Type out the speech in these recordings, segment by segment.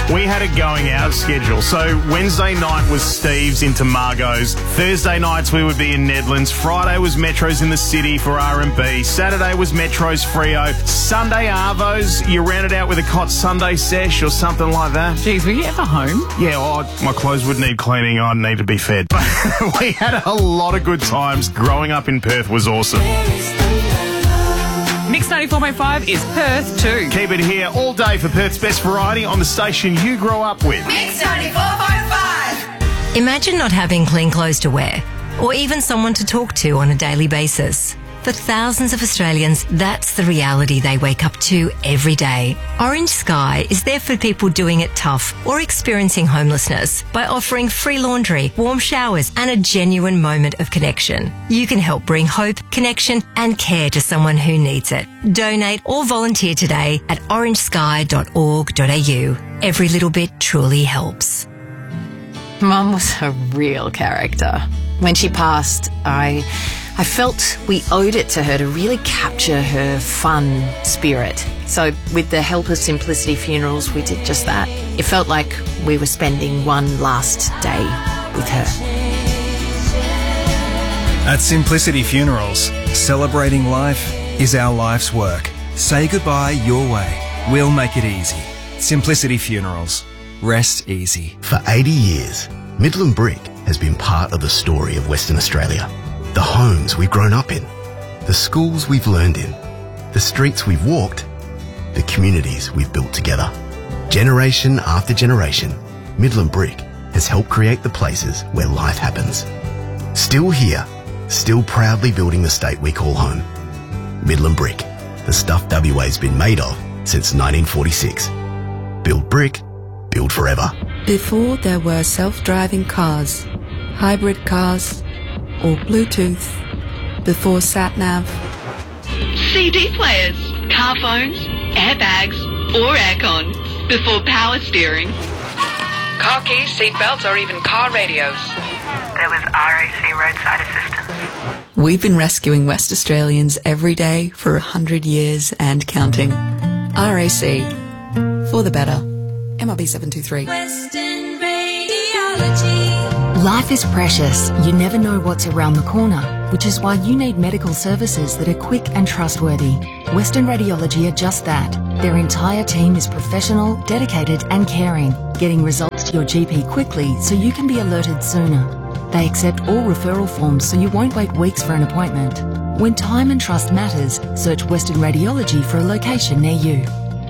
We had a going out schedule. So Wednesday night was Steve's into Margot's. Thursday nights we would be in Nedlands. Friday was Metro's in the city for R&B. Saturday was Metro's Freo. Sunday Arvo's. You rounded out with a Cot Sunday sesh or something like that. Geez, were you ever home? Yeah, my clothes would need cleaning. I'd need to be fed. But we had a lot of good times. Growing up in Perth was awesome. Mix 94.5 is Perth too. Keep it here all day for Perth's best variety on the station you grew up with. Mix 94.5. Imagine not having clean clothes to wear, or even someone to talk to on a daily basis. For thousands of Australians, that's the reality they wake up to every day. Orange Sky is there for people doing it tough or experiencing homelessness by offering free laundry, warm showers and a genuine moment of connection. You can help bring hope, connection and care to someone who needs it. Donate or volunteer today at orangesky.org.au. Every little bit truly helps. Mum was a real character. When she passed, I felt we owed it to her to really capture her fun spirit. So with the help of Simplicity Funerals, we did just that. It felt like we were spending one last day with her. At Simplicity Funerals, celebrating life is our life's work. Say goodbye your way. We'll make it easy. Simplicity Funerals. Rest easy. For 80 years, Midland Brick has been part of the story of Western Australia. The homes we've grown up in, the schools we've learned in, the streets we've walked, the communities we've built together. Generation after generation, Midland Brick has helped create the places where life happens. Still here, still proudly building the state we call home. Midland Brick, the stuff WA's been made of since 1946. Build brick, build forever. Before there were self-driving cars, hybrid cars, or Bluetooth, before sat-nav, CD players, car phones, airbags or aircon, before power steering, car keys, seatbelts or even car radios. There was RAC roadside assistance. We've been rescuing West Australians every day for 100 years and counting. RAC, for the better. MRB 723. Western Radiology. Life is precious. You never know what's around the corner, which is why you need medical services that are quick and trustworthy. Western Radiology are just that. Their entire team is professional, dedicated and caring, getting results to your GP quickly so you can be alerted sooner. They accept all referral forms so you won't wait weeks for an appointment. When time and trust matters, search Western Radiology for a location near you.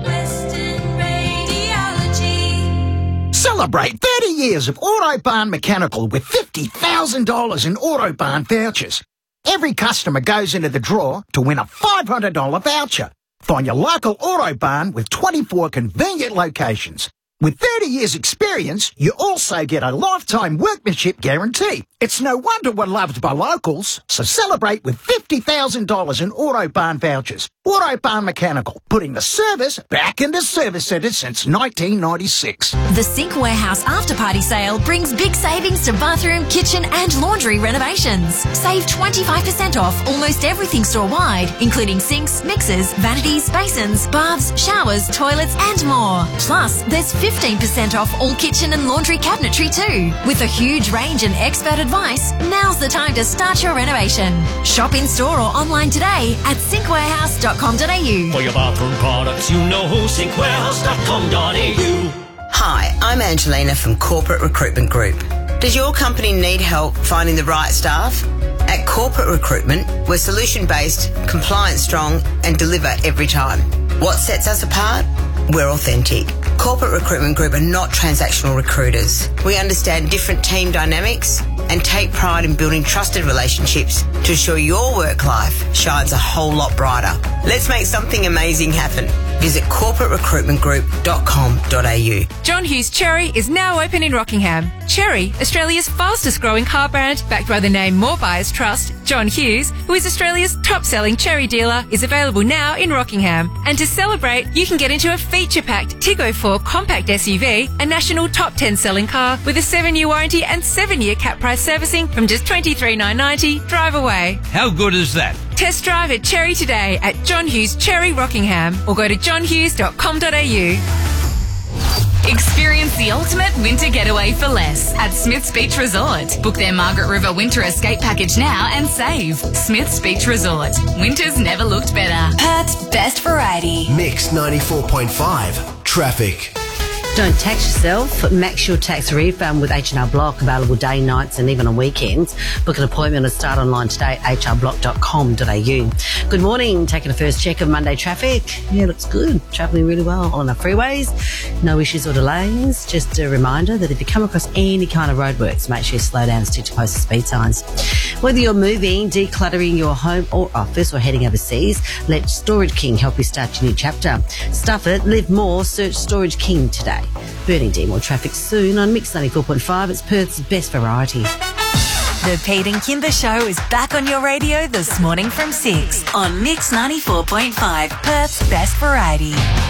Celebrate 30 years of Autobarn Mechanical with $50,000 in Autobarn vouchers. Every customer goes into the draw to win a $500 voucher. Find your local Autobarn with 24 convenient locations. With 30 years experience, you also get a lifetime workmanship guarantee. It's no wonder we're loved by locals, so celebrate with $50,000 in Autobarn vouchers. Autobarn Mechanical, putting the service back into service centres since 1996. The Sink Warehouse After Party Sale brings big savings to bathroom, kitchen and laundry renovations. Save 25% off almost everything store-wide, including sinks, mixers, vanities, basins, baths, showers, toilets and more. Plus, there's 15% off all kitchen and laundry cabinetry too. With a huge range and expert advice, now's the time to start your renovation. Shop in store or online today at sinkwarehouse.com.au. For your bathroom products, you know who, sinkwarehouse.com.au. Hi, I'm Angelina from Corporate Recruitment Group. Does your company need help finding the right staff? At Corporate Recruitment, we're solution-based, compliance-strong and deliver every time. What sets us apart? We're authentic. Corporate Recruitment Group are not transactional recruiters. We understand different team dynamics and take pride in building trusted relationships to ensure your work life shines a whole lot brighter. Let's make something amazing happen. Visit corporaterecruitmentgroup.com.au. John Hughes Cherry is now open in Rockingham. Cherry, Australia's fastest growing car brand, backed by the name more buyers trust, John Hughes, who is Australia's top-selling cherry dealer, is available now in Rockingham. And to celebrate, you can get into a feature-packed Tiggo 4 compact SUV, a national top 10 selling car with a 7-year warranty and 7-year cap price servicing from just $23,990. Drive away. How good is that? Test drive a Cherry today at John Hughes Cherry Rockingham or go to johnhughes.com.au. Experience the ultimate winter getaway for less at Smith's Beach Resort. Book their Margaret River Winter Escape package now and save. Smith's Beach Resort. Winter's never looked better. Perth's best variety. Mix 94.5. Traffic. Don't tax yourself. Max your tax refund with H&R Block, available day, nights and even on weekends. Book an appointment and start online today at hrblock.com.au. Good morning. Taking a first check of Monday traffic. Yeah, looks good. Travelling really well on our freeways. No issues or delays. Just a reminder that if you come across any kind of roadworks, make sure you slow down and stick to posted speed signs. Whether you're moving, decluttering your home or office or heading overseas, let Storage King help you start your new chapter. Stuff it, live more, search Storage King today. Burning D, more traffic soon on Mix 94.5. It's Perth's best variety. The Pete and Kimber Show is back on your radio this morning from 6 on Mix 94.5, Perth's best variety.